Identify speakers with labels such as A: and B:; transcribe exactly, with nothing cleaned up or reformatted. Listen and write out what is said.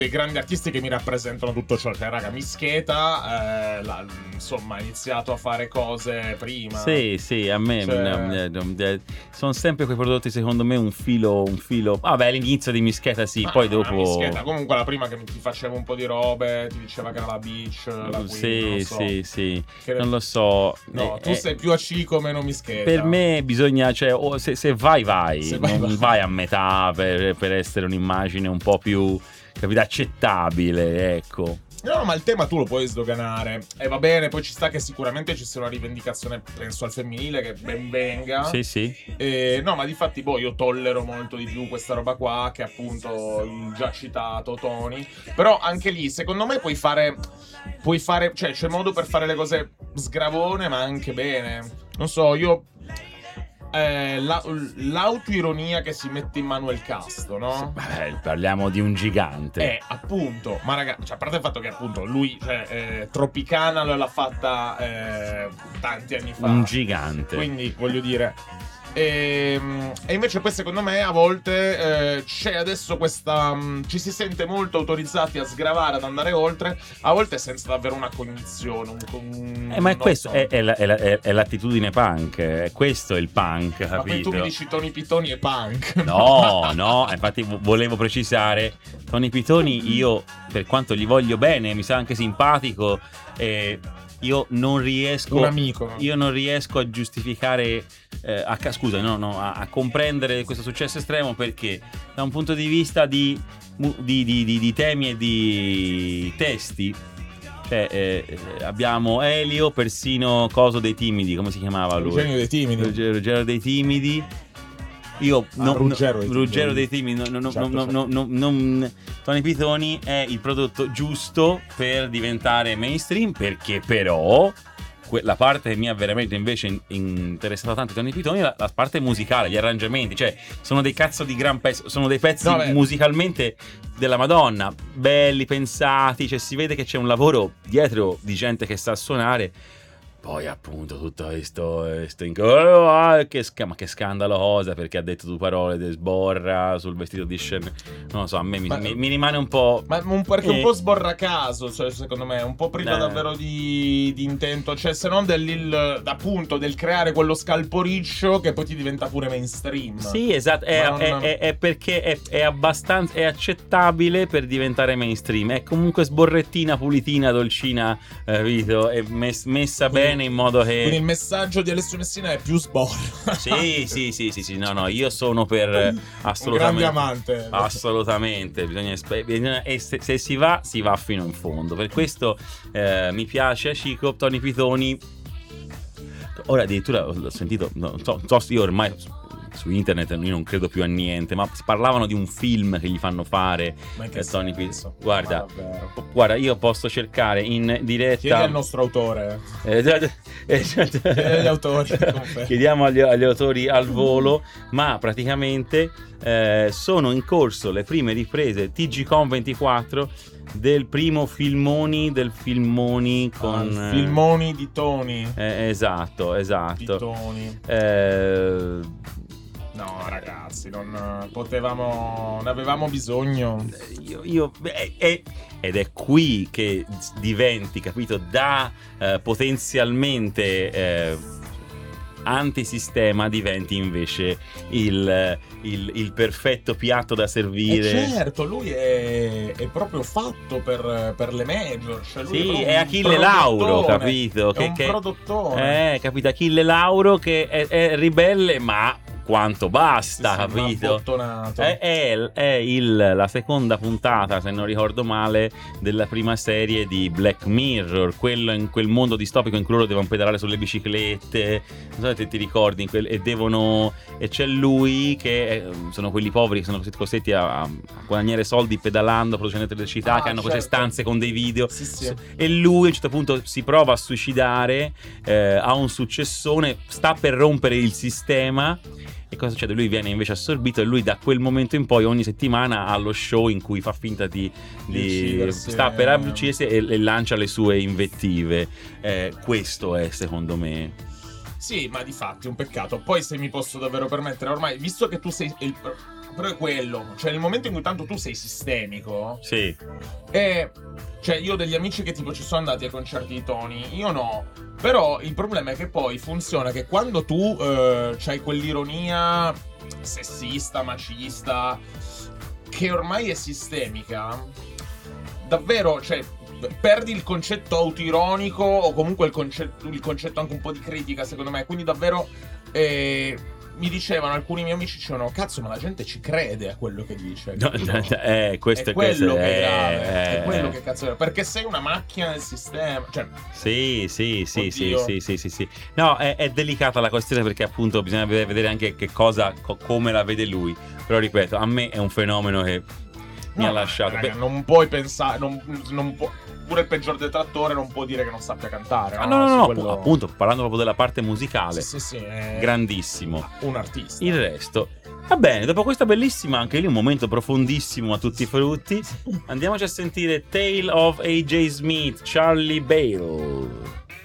A: dei grandi artisti che mi rappresentano tutto ciò. Cioè, raga, Mischeta, eh, la, insomma, ha iniziato a fare cose prima.
B: Sì, sì, a me
A: Cioè-
B: eh, sono sempre quei prodotti, secondo me, un filo, un filo. Vabbè, all'inizio di Mischeta sì,
A: Ma
B: poi
A: no,
B: dopo.
A: la Mischeta, comunque la prima che ti faceva un po' di robe, ti diceva che era la Beach, la Queen,
B: Sì,
A: non lo so.
B: sì, sì,
A: Che-
B: non lo so.
A: No,
B: Eh,
A: tu
B: eh,
A: sei più a Cico, meno Mischeta.
B: Per me bisogna, cioè, o se, se vai, vai,
A: Se vai,
B: non
A: vai.
B: vai a metà per, per essere un'immagine un po' più, capito, accettabile, ecco.
A: No, ma il tema tu lo puoi sdoganare. E va bene, poi ci sta che sicuramente ci sia una rivendicazione, penso al femminile, che ben venga.
B: Sì, sì.
A: E, no, ma difatti, boh, io tollero molto di più questa roba qua, che appunto il già citato Tony. Però anche lì, secondo me, puoi fare. Puoi fare. Cioè, c'è modo per fare le cose sgravone, ma anche bene. Non so, io. Eh, la, l'autoironia che si mette in mano il Casto, no?
B: Vabbè, parliamo di un gigante.
A: Eh, appunto, ma ragazzi, cioè, a parte il fatto che appunto lui, cioè, eh, Tropicana l'ha fatta eh, tanti anni fa.
B: Un gigante.
A: Quindi, voglio dire. E, e invece poi secondo me a volte eh, c'è adesso questa mh, ci si sente molto autorizzati a sgravare, ad andare oltre, a volte senza davvero una cognizione un, un,
B: Eh, ma è
A: non
B: questo,
A: so.
B: è, è la- è la- è- è l'attitudine punk, è questo il punk,
A: Ma poi tu
B: capito?
A: mi dici Tony Pitoni e punk.
B: No, no, infatti vo- volevo precisare, Tony Pitoni io, per quanto gli voglio bene, mi sa anche simpatico, eh, io non riesco
A: Un amico.
B: io non riesco a giustificare eh, a, ca- scusa, no, no, a, a comprendere questo successo estremo, perché da un punto di vista di, mu- di, di, di- di temi e di testi, cioè, eh, eh, abbiamo Elio, persino Coso dei Timidi, come si chiamava lui?
A: Eugenio dei Timidi.
B: Ruggero, Ruggero dei Timidi. Io
A: Ah,
B: no,
A: Ruggero
B: no,
A: dei
B: Ruggero
A: Timidi.
B: dei Timidi, no, no,
A: Certo,
B: no,
A: certo.
B: no, no, non- Tony Pitoni è il prodotto giusto per diventare mainstream, perché però que- la parte che mi ha veramente invece in- interessata tanto di Tony Pitoni è la, la parte musicale, gli arrangiamenti, cioè sono dei cazzo di gran pezzi, sono dei pezzi
A: No, beh.
B: musicalmente della Madonna, belli, pensati, cioè si vede che c'è un lavoro dietro di gente che sa suonare. Poi appunto tutto questo, questo inc- oh, che, sca- ma che scandalo cosa, perché ha detto due parole di sborra sul vestito di scena, non lo so, a me mi,
A: Ma-
B: mi- mi rimane un po'.
A: Ma un, perché un
B: Eh.
A: po' sborracaso, cioè, secondo me, un po' priva
B: Eh.
A: davvero di, di intento, cioè se non del, il- appunto del creare quello scalporiccio che poi ti diventa pure mainstream.
B: Sì, esatto, è,
A: Ma non-
B: è- è- è perché è, è abbastanza, è accettabile per diventare mainstream, è comunque sborrettina, pulitina, dolcina, eh, Vito, è mes- messa
A: Quindi-
B: bene in modo che...
A: Quindi il messaggio di Alessio Messina è più sborra.
B: Sì, sì, sì, sì, sì, no, no, io sono per eh,
A: Un grande
B: assolutamente...
A: amante.
B: Assolutamente, bisogna, espe- bisogna- e se, se si va, si va fino in fondo. Per questo eh, mi piace Cico, Tony Pitoni. Ora addirittura ho sentito, non so, non so, io ormai su internet io non credo più a niente, ma si parlavano di un film che gli fanno fare
A: Ma in che
B: eh, Tony
A: senso?
B: Pitoni. Guarda,
A: Ma davvero?
B: guarda, io posso cercare in
A: Chiedi
B: diretta.
A: al nostro autore.
B: Eh, eh,
A: Chiedi agli autori. confermo.
B: Chiediamo agli, agli autori al volo, ma praticamente eh, sono in corso le prime riprese T G Con ventiquattro del primo filmoni del filmoni con
A: Ah, filmoni di Tony.
B: eh, esatto,
A: Di
B: esatto.
A: Tony.
B: Eh,
A: No, ragazzi, non potevamo. Ne avevamo bisogno.
B: io, io- eh, eh, ed è qui che diventi, capito, da eh, potenzialmente eh, antisistema diventi invece il, il, il perfetto piatto da
A: E
B: servire.
A: certo, lui è, è proprio fatto per, per le major. Cioè lui
B: Sì,
A: proprio
B: è
A: un
B: Achille Lauro,
A: prodottone.
B: capito?
A: È
B: Che,
A: un
B: che,
A: prodottone.
B: eh, capito? Achille Lauro che è, è ribelle, ma quanto basta,
A: Sì, sì, ma
B: capito?
A: bottonato.
B: È, è, è il, la seconda puntata, se non ricordo male, della prima serie di Black Mirror, quello in quel mondo distopico in cui loro devono pedalare sulle biciclette, non so se ti ricordi, in quel- e devono e c'è lui che eh, sono quelli poveri che sono costretti- costretti a, a guadagnare soldi pedalando, producendo elettricità,
A: Ah,
B: che hanno queste
A: certo.
B: stanze con dei video.
A: Sì, sì.
B: E lui a un certo punto si prova a suicidare, eh, ha un successone, sta per rompere il sistema. E cosa succede? Lui viene invece assorbito e lui da quel momento in poi ogni settimana ha lo show in cui fa finta di,
A: Di
B: di
A: uccidersi.
B: sta per uccidersi e, e lancia le sue invettive. Eh, questo è secondo me.
A: Sì, ma di fatti è un peccato. Poi se mi posso davvero permettere, ormai, visto che tu sei il, però è quello, cioè nel momento in cui tanto tu sei sistemico,
B: Sì.
A: e cioè io ho degli amici che tipo ci sono andati ai concerti di Tony, io no. Però il problema è che poi funziona che quando tu eh, c'hai quell'ironia sessista, macista, che ormai è sistemica, davvero, cioè, perdi il concetto autoironico o comunque il concetto, il concetto anche un po' di critica, secondo me. Quindi davvero eh, mi dicevano, alcuni miei amici dicevano, cazzo, ma la gente ci crede a quello che dice.
B: No, eh, questo
A: è quello
B: questo,
A: che è grave,
B: eh,
A: è quello
B: eh.
A: che cazzo è, perché sei una macchina del sistema, cioè.
B: Sì, sì, sì, sì,
A: Oddio.
B: sì, sì, sì, sì. No, è, è delicata la questione perché appunto bisogna vedere anche che cosa, co- come la vede lui. Però ripeto, a me è un fenomeno che mi
A: No,
B: ha lasciato.
A: raga,
B: Beh,
A: non puoi pensare, non, non può, pure il peggior detrattore non può dire che non sappia cantare.
B: ah, no, no,
A: Su
B: no,
A: quello-
B: appunto, parlando proprio della parte musicale,
A: Sì, sì, sì, è
B: grandissimo.
A: un artista.
B: Il resto. Va bene, dopo questa bellissima, anche lì un momento profondissimo a tutti i frutti, andiamoci a sentire Tale of A J Smith, Charlie Bale.